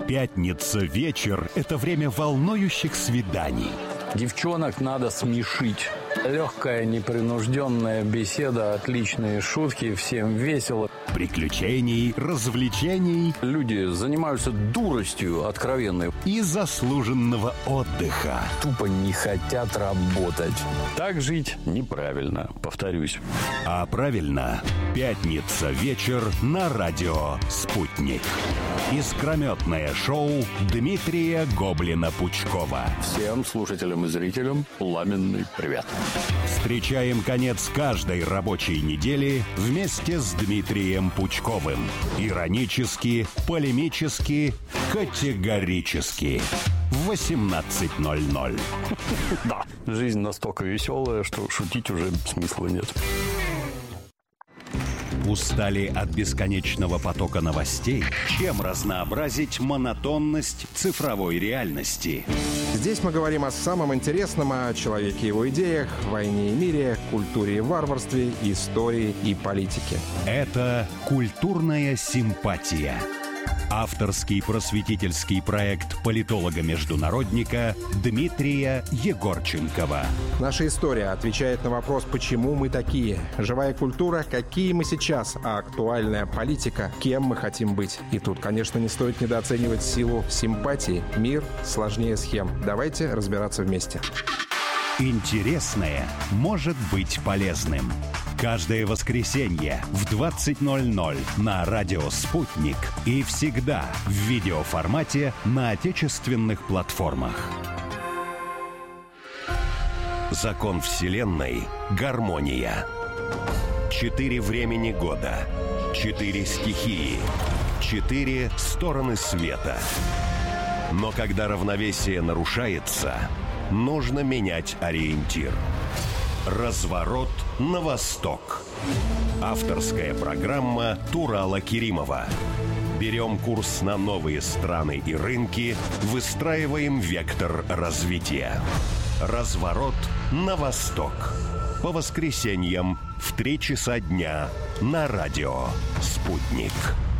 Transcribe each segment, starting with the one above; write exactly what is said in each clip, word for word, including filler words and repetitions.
Пятница вечер – это время волнующих свиданий. Девчонок надо смешить. Легкая, непринужденная беседа, отличные шутки, всем весело. Приключений, развлечений. Люди занимаются дуростью откровенной. И заслуженного отдыха. Тупо не хотят работать. Так жить неправильно, повторюсь. А правильно, пятница вечер на радио «Спутник». Искрометное шоу Дмитрия Гоблина-Пучкова. Всем слушателям и зрителям пламенный привет. Встречаем конец каждой рабочей недели вместе с Дмитрием Пучковым. Иронически, полемически, категорически. В восемнадцать ноль ноль. Да, жизнь настолько веселая, что шутить уже смысла нет. Устали от бесконечного потока новостей? Чем разнообразить монотонность цифровой реальности? Здесь мы говорим о самом интересном, о человеке и его идеях, войне и мире, культуре и варварстве, истории и политике. Это «Культурная симпатия». Авторский просветительский проект политолога-международника Дмитрия Егорченкова. Наша история отвечает на вопрос, почему мы такие. Живая культура, какие мы сейчас, а актуальная политика, кем мы хотим быть. И тут, конечно, не стоит недооценивать силу симпатии. Мир сложнее схем. Давайте разбираться вместе. Интересное может быть полезным. Каждое воскресенье в двадцать ноль ноль на радио «Спутник» и всегда в видеоформате на отечественных платформах. Закон Вселенной – гармония. Четыре времени года, четыре стихии, четыре стороны света. Но когда равновесие нарушается, нужно менять ориентир. Разворот на восток. Авторская программа Турала Керимова. Берем курс на новые страны и рынки, выстраиваем вектор развития. Разворот на восток. По воскресеньям в три часа дня на радио «Спутник».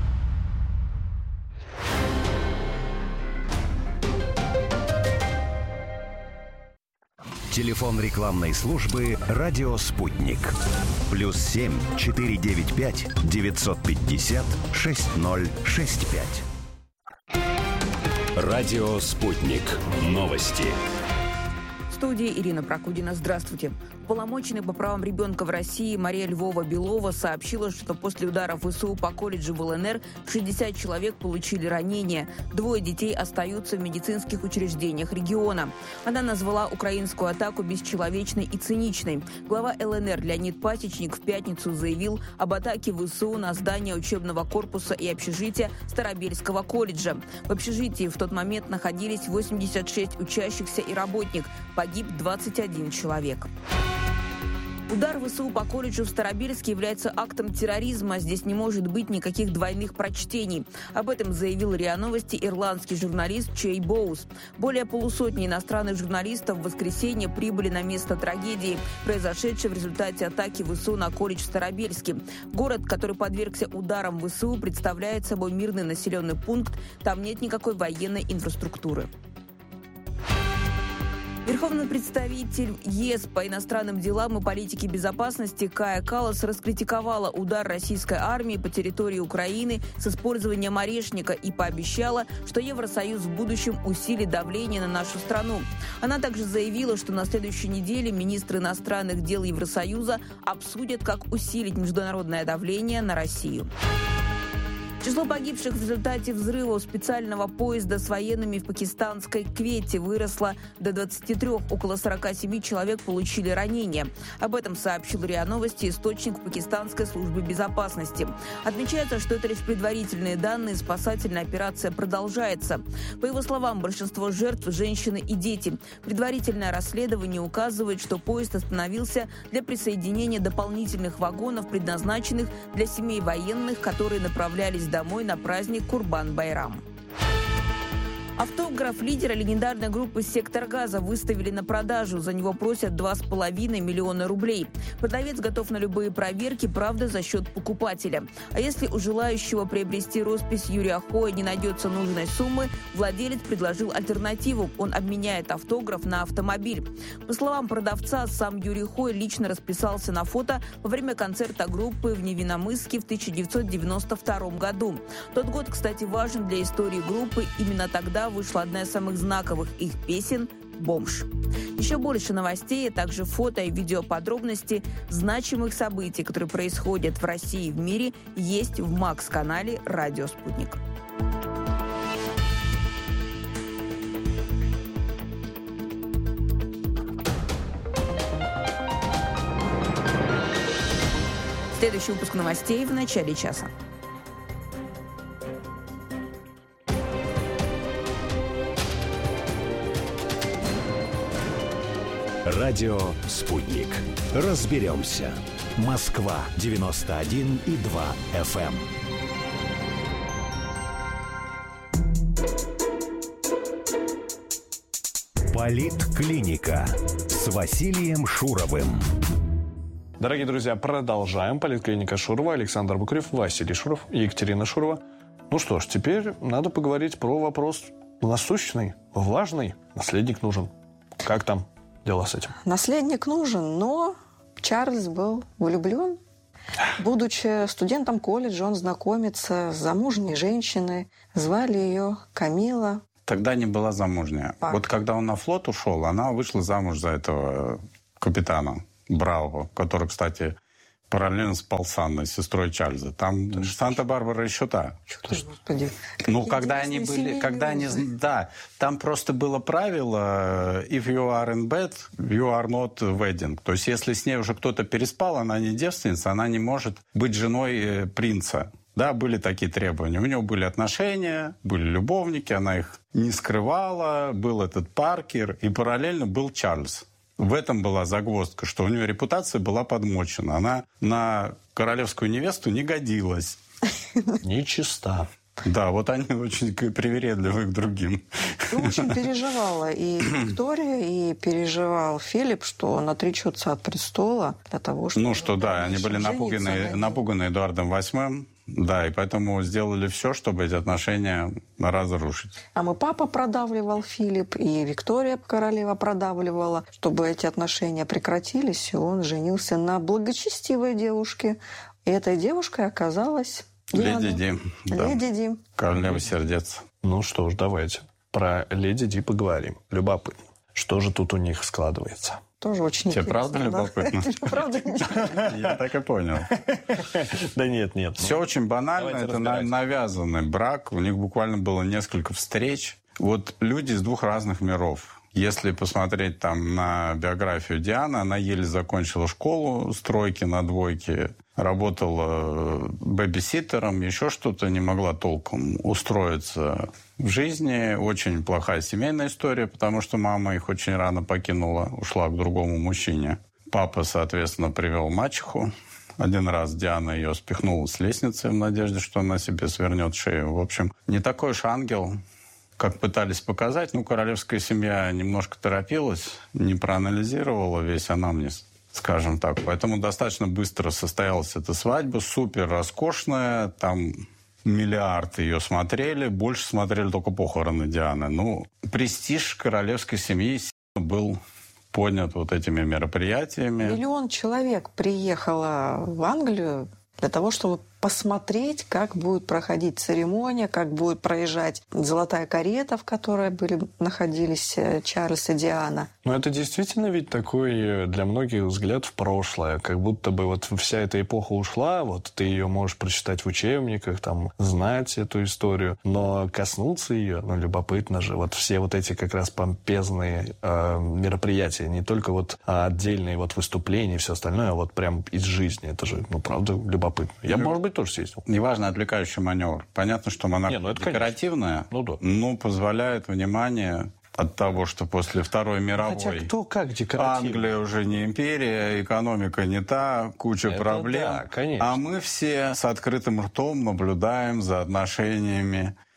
Телефон рекламной службы «Радио Спутник». Плюс семь четыре девять пять девятьсот пятьдесят шесть ноль шесть пять. Радио Спутник. Новости. В студии Ирина Прокудина. Здравствуйте. Уполномоченный по правам ребенка в России Мария Львова-Белова сообщила, что после ударов ВСУ по колледжу в ЛНР шестьдесят человек получили ранения. Двое детей остаются в медицинских учреждениях региона. Она назвала украинскую атаку бесчеловечной и циничной. Глава ЛНР Леонид Пасечник в пятницу заявил об атаке ВСУ на здание учебного корпуса и общежития Старобельского колледжа. В общежитии в тот момент находились восемьдесят шесть учащихся и работник. Погиб двадцать один человек. Удар ВСУ по колледжу в Старобельске является актом терроризма. Здесь не может быть никаких двойных прочтений. Об этом заявил РИА Новости ирландский журналист Чей Боус. Более полусотни иностранных журналистов в воскресенье прибыли на место трагедии, произошедшей в результате атаки ВСУ на колледж в Старобельске. Город, который подвергся ударам ВСУ, представляет собой мирный населенный пункт. Там нет никакой военной инфраструктуры. Верховный представитель ЕС по иностранным делам и политике безопасности Кая Каллас раскритиковала удар российской армии по территории Украины с использованием орешника и пообещала, что Евросоюз в будущем усилит давление на нашу страну. Она также заявила, что на следующей неделе министры иностранных дел Евросоюза обсудят, как усилить международное давление на Россию. Число погибших в результате взрыва специального поезда с военными в пакистанской Квете выросло до двадцати трёх. Около сорока семи человек получили ранения. Об этом сообщил РИА Новости источник в пакистанской службе безопасности. Отмечается, что это лишь предварительные данные, спасательная операция продолжается. По его словам, большинство жертв – женщины и дети. Предварительное расследование указывает, что поезд остановился для присоединения дополнительных вагонов, предназначенных для семей военных, которые направлялись домой на праздник Курбан-Байрам. Автограф лидера легендарной группы «Сектор газа» выставили на продажу. За него просят два с половиной миллиона рублей. Продавец готов на любые проверки, правда, за счет покупателя. А если у желающего приобрести роспись Юрия Хоя не найдется нужной суммы, владелец предложил альтернативу. Он обменяет автограф на автомобиль. По словам продавца, сам Юрий Хой лично расписался на фото во время концерта группы в Невинномысске в тысяча девятьсот девяносто втором году. Тот год, кстати, важен для истории группы. Именно тогда вышла одна из самых знаковых их песен «Бомж». Еще больше новостей, а также фото и видеоподробности значимых событий, которые происходят в России и в мире, есть в Макс-канале «Радио Спутник». Следующий выпуск новостей в начале часа. Радио «Спутник». Разберемся. Москва девяносто один и два эф эм. Политклиника с Василием Шуровым. Дорогие друзья, продолжаем. Политклиника Шурова. Александр Букрев, Василий Шуров, Екатерина Шурова. Ну что ж, теперь надо поговорить про вопрос насущный, влажный. Наследник нужен. Как там дела с этим? Наследник нужен, но Чарльз был влюблен. Будучи студентом колледжа, он знакомится с замужней женщиной. Звали ее Камила. Тогда не была замужняя. Пак. Вот когда он на флот ушел, она вышла замуж за этого капитана Браво, который, кстати, параллельно спал с Анной, сестрой Чарльза. Там да, Санта-Барбара еще та. Что ж, Господи. Ну, когда они были... Когда они, да, там просто было правило if you are in bed, you are not wedding. То есть, если с ней уже кто-то переспал, она не девственница, она не может быть женой принца. Да, были такие требования. У него были отношения, были любовники, она их не скрывала. Был этот Паркер, и параллельно был Чарльз. В этом была загвоздка, что у нее репутация была подмочена. Она на королевскую невесту не годилась. Нечиста. Да, вот они очень привередливы к другим. Ну, очень переживала и Виктория, и переживал Филипп, что он отречется от престола для того, чтобы... Ну, что да, они были напуганы, напуганы Эдуардом восьмым. Да, и поэтому сделали все, чтобы эти отношения разрушить. А мой папа продавливал Филипп, и Виктория королева продавливала, чтобы эти отношения прекратились, и он женился на благочестивой девушке. И этой девушкой оказалась Диана. Леди Ди. Да. Леди Ди. Королева сердец. Ну что ж, давайте про Леди Ди поговорим. Любопытно. Что же тут у них складывается? Тоже очень Тебе интересно. правда любопытно? Правда интересно. Я так и понял. Да нет, нет. Все очень банально. Это навязанный брак. У них буквально было несколько встреч. Вот люди из двух разных миров. Если посмотреть там на биографию Дианы, она еле закончила школу с тройки на двойки, работала бэбиситером, еще что-то, не могла толком устроиться в жизни. Очень плохая семейная история, потому что мама их очень рано покинула, ушла к другому мужчине. Папа, соответственно, привел мачеху. Один раз Диана ее спихнула с лестницы в надежде, что она себе свернет шею. В общем, не такой уж ангел, как пытались показать. Ну, королевская семья немножко торопилась, не проанализировала весь анамнез, скажем так. Поэтому достаточно быстро состоялась эта свадьба, супер роскошная, там миллиард ее смотрели, больше смотрели только похороны Дианы. Ну, престиж королевской семьи был поднят вот этими мероприятиями. Миллион человек приехало в Англию для того, чтобы посмотреть, как будет проходить церемония, как будет проезжать золотая карета, в которой были, находились Чарльз и Диана. Ну, это действительно ведь такой для многих взгляд в прошлое. Как будто бы вот вся эта эпоха ушла, вот ты ее можешь прочитать в учебниках, там, знать эту историю, но коснуться ее, ну, любопытно же. Вот все вот эти как раз помпезные э, мероприятия, не только вот отдельные вот выступления и все остальное, а вот прям из жизни. Это же, ну, правда, любопытно. Я, может быть, тоже съездил. Неважно, отвлекающий маневр. Понятно, что монархия ну, декоративная, ну, да. но позволяет внимание от того, что после Второй мировой Хотя кто как декоративный? Англия уже не империя, экономика не та, куча Это проблем. Да, конечно. А мы все с открытым ртом наблюдаем за отношениями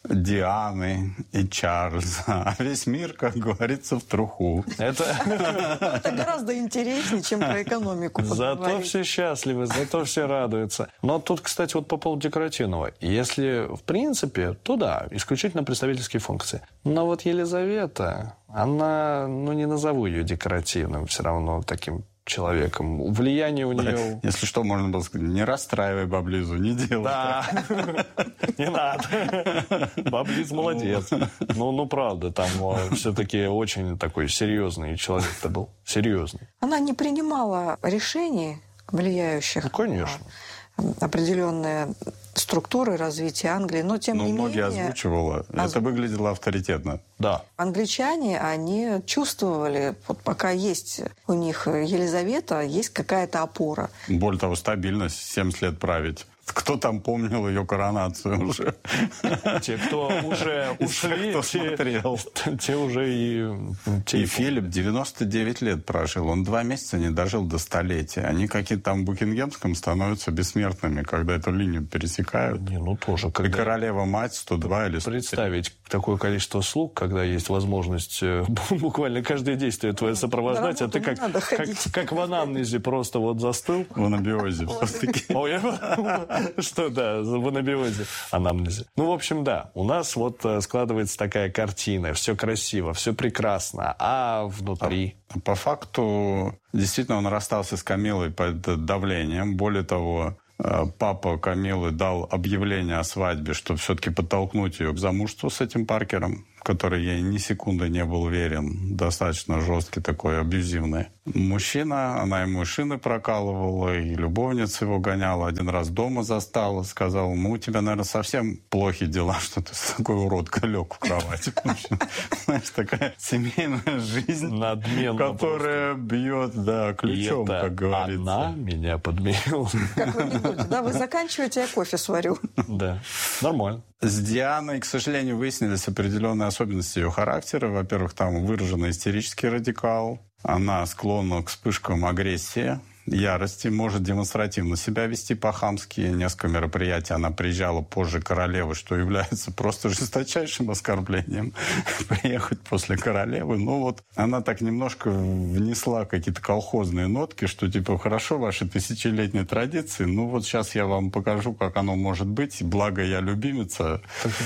Дианы и Чарльза, а весь мир, как говорится, в труху. Это, это гораздо интереснее, чем про экономику. Зато все счастливы, зато все радуются. Но тут, кстати, вот по поводу декоративного. Если в принципе, то да, исключительно представительские функции. Но вот Елизавета, она, ну не назову ее декоративным, все равно таким человеком. Влияние у нее... Если что, можно было сказать, не расстраивай Баблизу, не делай. Да, не надо. Баблиз молодец. Ну, ну, правда, там все-таки очень такой серьезный человек-то был. Серьезный. Она не принимала решений, влияющих ну, конечно. на определенные структуры развития Англии, но тем но не многие менее... озвучивала. Оз... Это выглядело авторитетно. Да. Англичане, они чувствовали, вот пока есть у них Елизавета, есть какая-то опора. Более того, стабильность, семьдесят лет править. Кто там помнил ее коронацию уже? Те, кто уже ушли, кто смотрел. Те уже и... И Филипп девяносто девять лет прожил. Он два месяца не дожил до столетия. Они какие-то там в Букингемском становятся бессмертными, когда эту линию пересекают. Не, ну тоже. И королева-мать сто два или сто три. Представить такое количество слуг, когда есть возможность буквально каждое действие твое сопровождать, а ты как, как, как в анамнезе просто вот застыл. В анабиозе все-таки. Что, да, в анабиозе, анамнезе. Ну, в общем, да, у нас вот складывается такая картина, все красиво, все прекрасно, а внутри... А, по факту, действительно, он расстался с Камилой под давлением. Более того, папа Камилы дал объявление о свадьбе, чтобы все-таки подтолкнуть ее к замужеству с этим Паркером, который ей ни секунды не был верен, достаточно жесткий такой, абьюзивный мужчина. Она ему и шины прокалывала, и любовница его гоняла. Один раз дома застала, сказала, ну, у тебя, наверное, совсем плохие дела, что ты такой уродка лег в кровати. Знаешь, такая семейная жизнь, которая бьет, да, ключом, как говорится. Она меня подменила. Как в анекдоте, да, вы заканчиваете, я кофе сварю. Да, нормально. С Дианой, к сожалению, выяснились определенные особенности ее характера. Во-первых, там выраженный истерический радикал. Она склонна к вспышкам агрессии, ярости, может демонстративно себя вести по-хамски. Несколько мероприятий она приезжала позже королевы, что является просто жесточайшим оскорблением. Приехать после королевы. Ну вот она так немножко внесла какие-то колхозные нотки, что типа хорошо, ваши тысячелетние традиции, ну вот сейчас я вам покажу, как оно может быть, благо я любимица.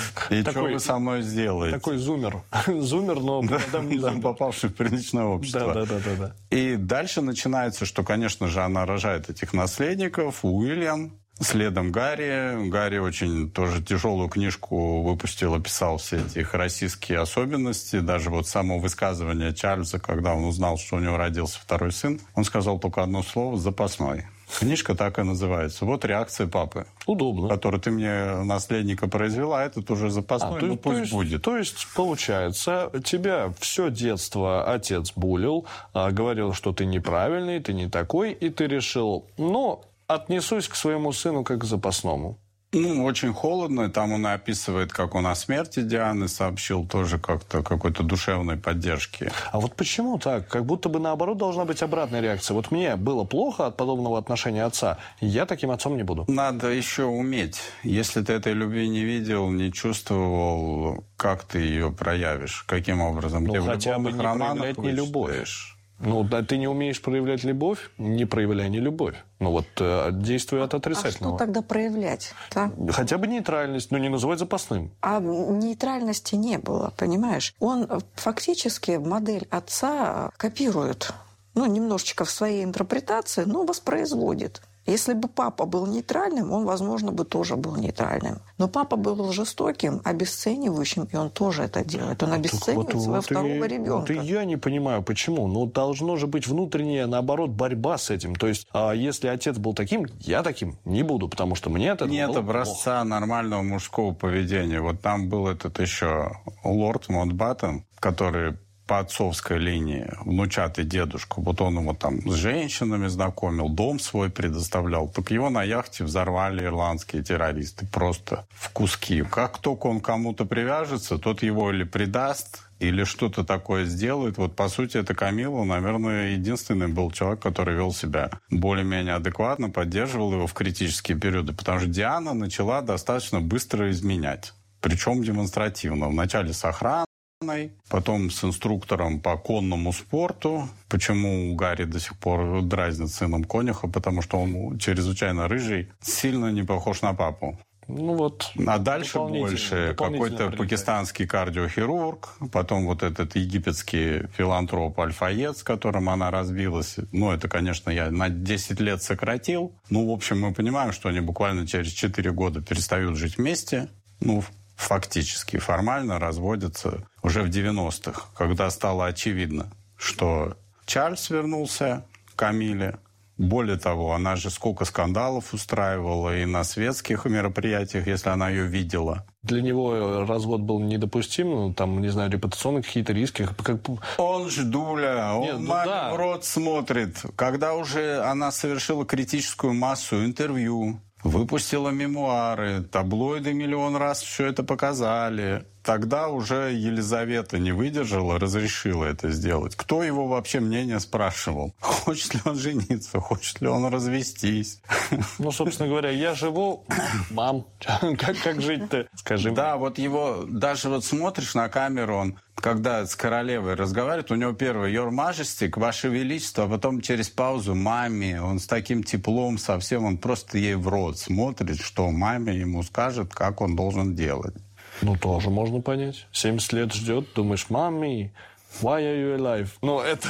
И такой, что вы со мной сделаете? Такой зумер. Зумер, но да, попавший в приличное общество. Да, да, да, да. И дальше начинается, что, конечно же, она рожает этих наследников. Уильям, следом Гарри. Гарри очень тоже тяжелую книжку выпустил, описал все эти их российские особенности. Даже вот само высказывание Чарльза, когда он узнал, что у него родился второй сын, он сказал только одно слово «запасной». Книжка так и называется. Вот реакция папы. Удобно. Который ты мне наследника произвела, а этот уже запасной, а, ну то, пусть то есть, будет. То есть, получается, тебя все детство отец булил, говорил, что ты неправильный, ты не такой, и ты решил, ну, отнесусь к своему сыну как к запасному. Ну, очень холодно. Там он описывает, как он о смерти Дианы сообщил, тоже как-то какой-то душевной поддержки. А вот почему так? Как будто бы, наоборот, должна быть обратная реакция. Вот мне было плохо от подобного отношения отца, я таким отцом не буду. Надо еще уметь. Если ты этой любви не видел, не чувствовал, как ты ее проявишь? Каким образом? Ну, Где хотя бы не проявлять не любовь. Ну, да, ты не умеешь проявлять любовь, не проявляй не любовь. Ну, вот э, действуй от отрицательного. А что тогда проявлять? Да? Хотя бы нейтральность, но не называть запасным. А нейтральности не было, понимаешь? Он фактически модель отца копирует. Ну, немножечко в своей интерпретации, но воспроизводит. Если бы папа был нейтральным, он, возможно, бы тоже был нейтральным. Но папа был жестоким, обесценивающим, и он тоже это делает. Он обесценивает вот, своего вот второго и, ребенка. Вот и я не понимаю, почему. Ну, должно же быть внутренняя, наоборот, борьба с этим. То есть, а если отец был таким, я таким не буду, потому что мне это нет образца плохо. Нормального мужского поведения. Вот там был этот еще лорд Маунтбаттен, который по отцовской линии, внучатый дедушка, вот он его там с женщинами знакомил, дом свой предоставлял. Так его на яхте взорвали ирландские террористы просто в куски. Как только он кому-то привяжется, тот его или предаст, или что-то такое сделает. Вот, по сути, это Камила, наверное, единственный был человек, который вел себя более-менее адекватно, поддерживал его в критические периоды. Потому что Диана начала достаточно быстро изменять. Причем демонстративно. Вначале с охраной, потом с инструктором по конному спорту. Почему Гарри до сих пор дразнит сыном конюха? Потому что он чрезвычайно рыжий, сильно не похож на папу. Ну вот. А дальше больше какой-то пакистанский кардиохирург, потом вот этот египетский филантроп-альфаед, с которым она разбилась. Ну, это, конечно, я на десять лет сократил. Ну, в общем, мы понимаем, что они буквально через четыре года перестают жить вместе. Ну, фактически, формально разводятся уже в девяностых, когда стало очевидно, что Чарльз вернулся к Камиле. Более того, она же сколько скандалов устраивала и на светских мероприятиях, если она ее видела. Для него развод был недопустим, ну, там, не знаю, репутационные какие-то риски. Как... Он ж дуля, он Нет, ну маме да. в рот смотрит. Когда уже она совершила критическую массу интервью, выпустила мемуары, таблоиды миллион раз все это показали. Тогда уже Елизавета не выдержала, разрешила это сделать. Кто его вообще мнение спрашивал? Хочет ли он жениться? Хочет ли он развестись? Ну, собственно говоря, я живу... Мам, как, как жить-то? Скажи мне. Да, вот его... Даже вот смотришь на камеру, он, когда с королевой разговаривает, у него первое «Your Majesty», «Ваше Величество», а потом через паузу «Маме». Он с таким теплом совсем, он просто ей в рот смотрит, что маме ему скажет, как он должен делать. Ну, тоже можно понять. семьдесят лет ждет, думаешь, мами, why are you alive? Ну, это...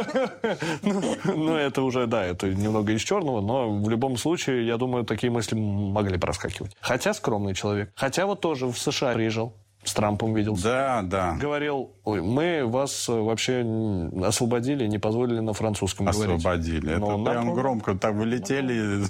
Ну, это уже, да, это немного из черного, но в любом случае, я думаю, такие мысли могли проскакивать. Хотя скромный человек. Хотя вот тоже в США приезжал. С Трампом виделся. Да, да. Говорил, ой, мы вас вообще освободили, не позволили на французском говорить. Освободили. Это Но прям напом... громко так вылетели,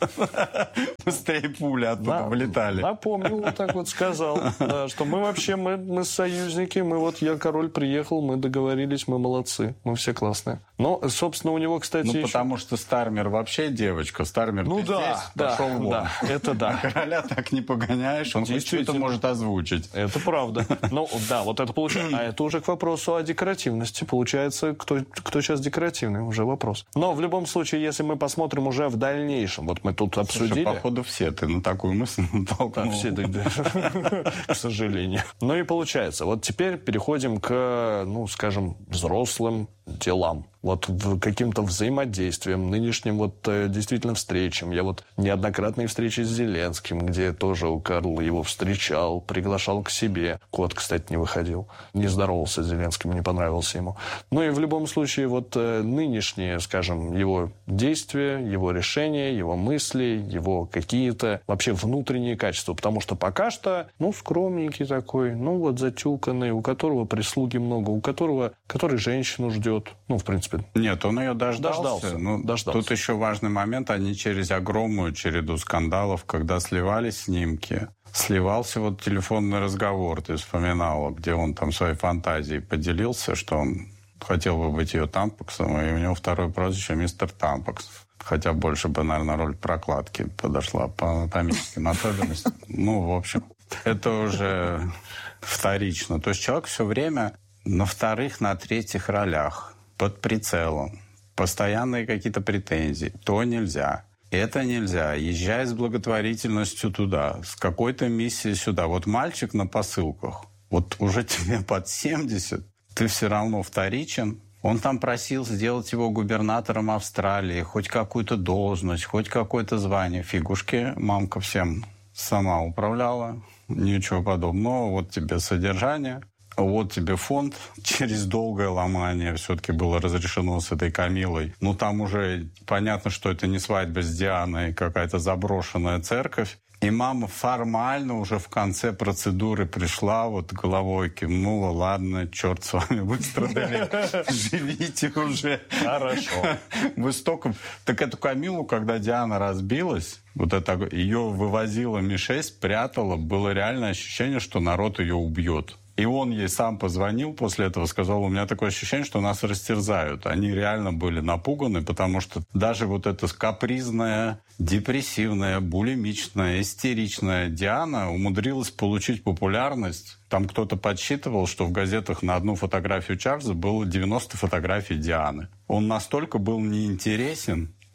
быстрее пули оттуда вылетали. Напомнил, вот так вот сказал, да, что мы вообще, мы, мы союзники, мы вот, я король приехал, мы договорились, мы молодцы, мы все классные. Но, собственно, у него, кстати, Ну, еще... потому что Стармер вообще девочка. Стармер, ну, ты да, здесь, да, пошел вон. да, это да. А короля так не погоняешь, он хоть что-то может озвучить. Это правда. Ну, да, вот это получается. А это уже к вопросу о декоративности. Получается, кто, кто сейчас декоративный, уже вопрос. Но в любом случае, если мы посмотрим уже в дальнейшем, вот мы тут обсудили... Слушай, походу все, ты на такую мысль натолкнул. Да, все, да, да. К сожалению. Ну и получается, вот теперь переходим к, ну, скажем, взрослым делам. Вот в каким-то взаимодействием, нынешним вот действительно встречам. Я вот неоднократные встречи с Зеленским, где тоже Карл его встречал, приглашал к себе. Кот, кстати, не выходил. Не здоровался с Зеленским, не понравился ему. Ну и в любом случае вот нынешние, скажем, его действия, его решения, его мысли, его какие-то вообще внутренние качества. Потому что пока что, ну, скромненький такой, ну, вот затюканный, у которого прислуги много, у которого, который женщину ждет. Ну, в принципе. Нет, он ее дождался. Дождался. Ну, дождался. Тут еще важный момент. Они через огромную череду скандалов, когда сливались снимки, сливался вот телефонный разговор, ты вспоминала, где он там своей фантазией поделился, что он хотел бы быть ее тампаксом, и у него второе прозвище мистер Тампакс. Хотя больше бы, наверное, роль прокладки подошла по анатомическим особенностям. Ну, в общем, это уже вторично. То есть человек все время на вторых, на третьих ролях, под прицелом, постоянные какие-то претензии. То нельзя, это нельзя. Езжай с благотворительностью туда, с какой-то миссией сюда. Вот мальчик на посылках, вот уже тебе под семьдесят, ты все равно вторичен. Он там просил сделать его губернатором Австралии, хоть какую-то должность, хоть какое-то звание. Фигушки, мамка всем сама управляла, ничего подобного. Вот тебе содержание. Вот тебе фонд. Через долгое ломание все-таки было разрешено с этой Камилой. Ну, там уже понятно, что это не свадьба с Дианой, какая-то заброшенная церковь. И мама формально уже в конце процедуры пришла, вот головой кивнула, ладно, черт с вами, выстрадали, живите уже. Хорошо. Вы столько... Так эту Камилу, когда Диана разбилась, вот это ее вывозила Ми шесть, прятала, было реальное ощущение, что народ ее убьет. И он ей сам позвонил после этого, сказал, у меня такое ощущение, что нас растерзают. Они реально были напуганы, потому что даже вот эта капризная, депрессивная, булимичная, истеричная Диана умудрилась получить популярность. Там кто-то подсчитывал, что в газетах на одну фотографию Чарльза было девяносто фотографий Дианы. Он настолько был неинтересен,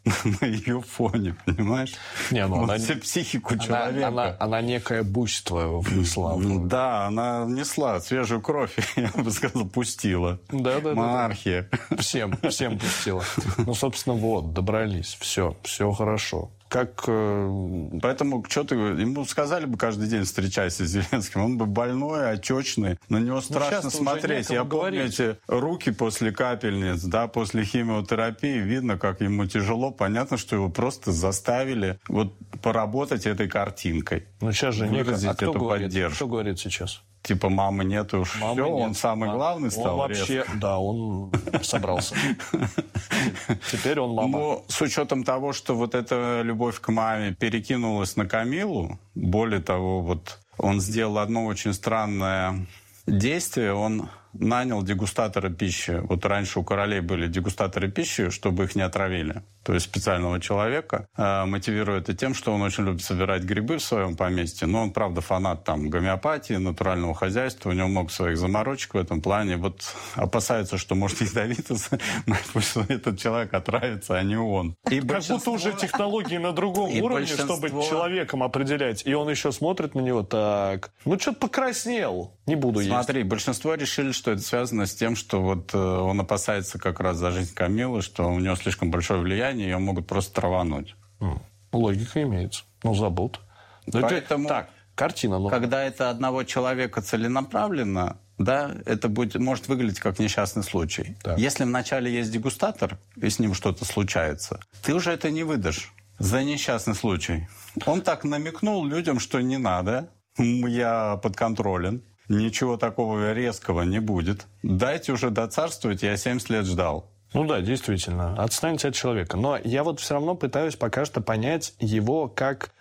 на ее фоне, понимаешь? Не, ну, вот она, все психику она, человека. Она, она некое буйство внесла. Да, она внесла свежую кровь, я бы сказал, пустила. Да, да, Монархия. Да, да. Всем, всем пустила. Ну, собственно, вот, добрались. Все, все хорошо. Как... Поэтому что ты... Ему сказали бы каждый день встречайся с Зеленским. Он бы больной, отечный. На него страшно ну, смотреть. Я помню эти руки после капельниц, да, после химиотерапии. Видно, как ему тяжело. Понятно, что его просто заставили вот поработать этой картинкой. Ну сейчас же выразить а кто эту говорит, поддержку. Кто говорит сейчас? Типа мамы нет уж. Мамы все, нет. Он самый главный стал. Он вообще, резко. Да, он собрался. Теперь он мама. Ну, с учетом того, что вот эта любовь к маме перекинулась на Камилу, более того, вот он сделал одно очень странное действие. Он нанял дегустатора пищи. Вот раньше у королей были дегустаторы пищи, чтобы их не отравили. То есть специального человека. Э, мотивируя это тем, что он очень любит собирать грибы в своем поместье. Но он, правда, фанат там гомеопатии, натурального хозяйства. У него много своих заморочек в этом плане. Вот опасается, что может ядовитость. Пусть этот человек отравится, а не он. И как будто уже технологии на другом уровне, чтобы человеком определять. И он еще смотрит на него так. Ну, что-то покраснел. Не буду есть. Смотри, большинство решили, что это связано с тем, что вот э, он опасается как раз за жизнь Камилы, что у него слишком большое влияние, ее могут просто травануть. Mm. Логика имеется. Ну, забыл. Поэтому, так, картина. Ну. Когда это одного человека целенаправленно, да, это будет, может выглядеть как несчастный случай. Так. Если вначале есть дегустатор, и с ним что-то случается, ты уже это не выдашь за несчастный случай. Он так намекнул людям, что не надо, я подконтролен. Ничего такого резкого не будет. Дайте уже доцарствовать, я семьдесят лет ждал. Ну да, действительно. Отстаньте от человека. Но я вот все равно пытаюсь пока что понять его как